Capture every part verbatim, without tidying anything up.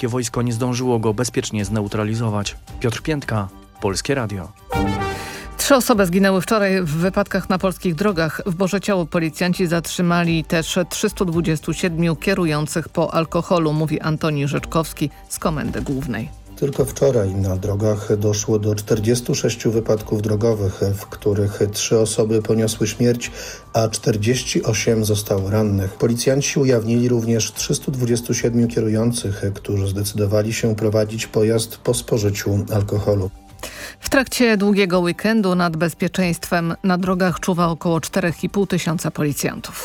Polskie wojsko nie zdążyło go bezpiecznie zneutralizować. Piotr Piętka, Polskie Radio. Trzy osoby zginęły wczoraj w wypadkach na polskich drogach. W Borzeciało policjanci zatrzymali też trzystu dwudziestu siedmiu kierujących po alkoholu, mówi Antoni Rzeczkowski z Komendy Głównej. Tylko wczoraj na drogach doszło do czterdziestu sześciu wypadków drogowych, w których trzy osoby poniosły śmierć, a czterdzieści osiem zostało rannych. Policjanci ujawnili również trzystu dwudziestu siedmiu kierujących, którzy zdecydowali się prowadzić pojazd po spożyciu alkoholu. W trakcie długiego weekendu nad bezpieczeństwem na drogach czuwa około czterech i pół tysiąca policjantów.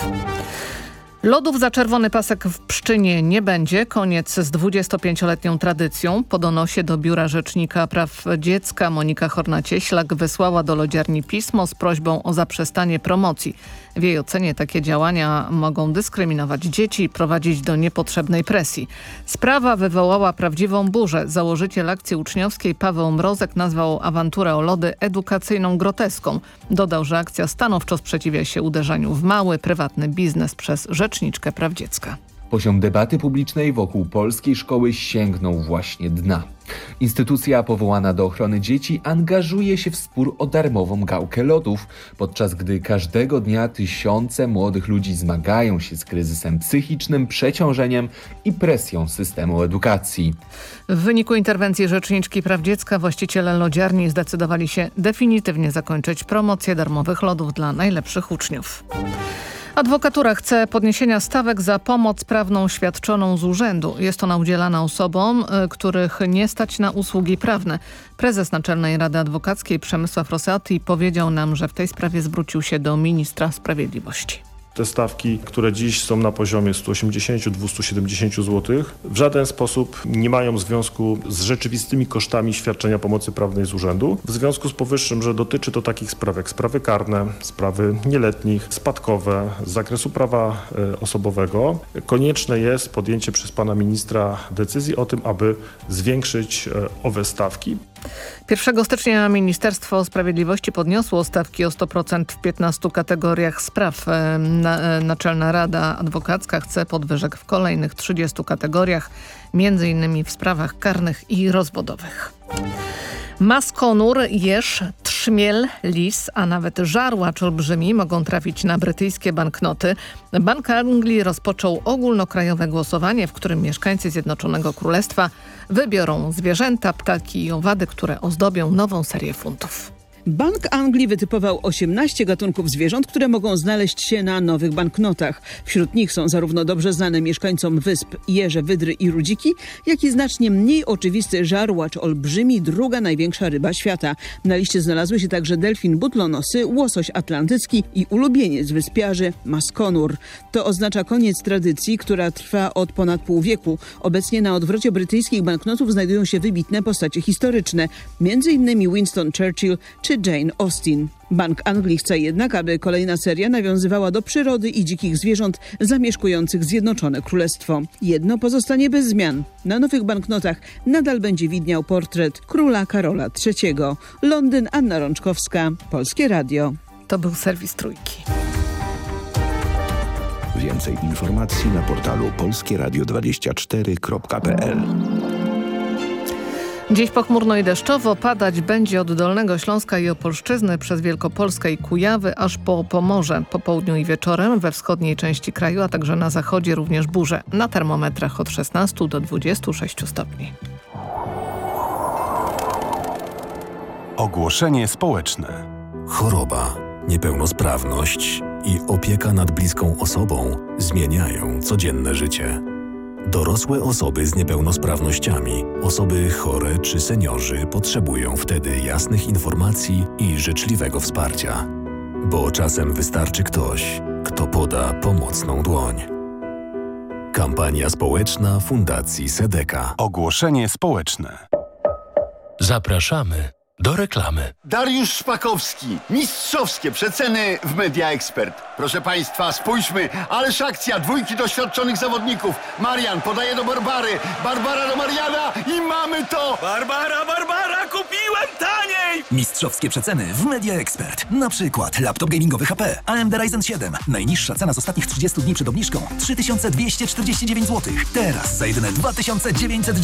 Lodów za czerwony pasek w Pszczynie nie będzie. Koniec z dwudziestopięcioletnią tradycją. Po donosie do Biura Rzecznika Praw Dziecka Monika Horna-Cieślak wysłała do lodziarni pismo z prośbą o zaprzestanie promocji. W jej ocenie takie działania mogą dyskryminować dzieci i prowadzić do niepotrzebnej presji. Sprawa wywołała prawdziwą burzę. Założyciel akcji uczniowskiej Paweł Mrozek nazwał awanturę o lody edukacyjną groteską. Dodał, że akcja stanowczo sprzeciwia się uderzaniu w mały, prywatny biznes przez Rzeczniczkę Praw Dziecka. Poziom debaty publicznej wokół polskiej szkoły sięgnął właśnie dna. Instytucja powołana do ochrony dzieci angażuje się w spór o darmową gałkę lodów, podczas gdy każdego dnia tysiące młodych ludzi zmagają się z kryzysem psychicznym, przeciążeniem i presją systemu edukacji. W wyniku interwencji Rzeczniczki Praw Dziecka właściciele lodziarni zdecydowali się definitywnie zakończyć promocję darmowych lodów dla najlepszych uczniów. Adwokatura chce podniesienia stawek za pomoc prawną świadczoną z urzędu. Jest ona udzielana osobom, których nie stać na usługi prawne. Prezes Naczelnej Rady Adwokackiej Przemysław Rosati powiedział nam, że w tej sprawie zwrócił się do ministra sprawiedliwości. Te stawki, które dziś są na poziomie sto osiemdziesiąt do dwustu siedemdziesięciu złotych, w żaden sposób nie mają związku z rzeczywistymi kosztami świadczenia pomocy prawnej z urzędu. W związku z powyższym, że dotyczy to takich spraw jak sprawy karne, sprawy nieletnich, spadkowe, z zakresu prawa osobowego, konieczne jest podjęcie przez pana ministra decyzji o tym, aby zwiększyć owe stawki. pierwszego stycznia Ministerstwo Sprawiedliwości podniosło stawki o sto procent w piętnastu kategoriach spraw. Naczelna Rada Adwokacka chce podwyżek w kolejnych trzydziestu kategoriach, między innymi w sprawach karnych i rozwodowych. Maskonur, jeż, trzmiel, lis, a nawet żarłacz olbrzymi mogą trafić na brytyjskie banknoty. Bank Anglii rozpoczął ogólnokrajowe głosowanie, w którym mieszkańcy Zjednoczonego Królestwa wybiorą zwierzęta, ptaki i owady, które ozdobią nową serię funtów. Bank Anglii wytypował osiemnaście gatunków zwierząt, które mogą znaleźć się na nowych banknotach. Wśród nich są zarówno dobrze znane mieszkańcom wysp jeże, wydry i rudziki, jak i znacznie mniej oczywisty żarłacz olbrzymi, druga największa ryba świata. Na liście znalazły się także delfin butlonosy, łosoś atlantycki i ulubieniec wyspiarzy maskonur. To oznacza koniec tradycji, która trwa od ponad pół wieku. Obecnie na odwrocie brytyjskich banknotów znajdują się wybitne postacie historyczne, między innymi Winston Churchill czy Jane Austen. Bank Anglii chce jednak, aby kolejna seria nawiązywała do przyrody i dzikich zwierząt zamieszkujących Zjednoczone Królestwo. Jedno pozostanie bez zmian. Na nowych banknotach nadal będzie widniał portret króla Karola trzeciego. Londyn, Anna Rączkowska, Polskie Radio. To był serwis Trójki. Więcej informacji na portalu polskie radio dwadzieścia cztery kropka p l. Dziś pochmurno i deszczowo, padać będzie od Dolnego Śląska i Opolszczyzny przez Wielkopolskę i Kujawy aż po Pomorze. Po południu i wieczorem we wschodniej części kraju, a także na zachodzie również burze. Na termometrach od szesnastu do dwudziestu sześciu stopni. Ogłoszenie społeczne. Choroba, niepełnosprawność i opieka nad bliską osobą zmieniają codzienne życie. Dorosłe osoby z niepełnosprawnościami, osoby chore czy seniorzy potrzebują wtedy jasnych informacji i życzliwego wsparcia. Bo czasem wystarczy ktoś, kto poda pomocną dłoń. Kampania społeczna Fundacji Sedeka. Ogłoszenie społeczne. Zapraszamy do reklamy. Dariusz Szpakowski. Mistrzowskie przeceny w Media Expert. Proszę Państwa, spójrzmy. Ależ akcja. Dwójki doświadczonych zawodników. Marian podaje do Barbary. Barbara do Mariana i mamy to! Barbara, Barbara, kupiłem taniej! Mistrzowskie przeceny w Media Expert. Na przykład laptop gamingowy H P A M D Ryzen siedem. Najniższa cena z ostatnich trzydziestu dni przed obniżką trzy tysiące dwieście czterdzieści dziewięć złotych. Teraz za jedyne dwa tysiące dziewięćset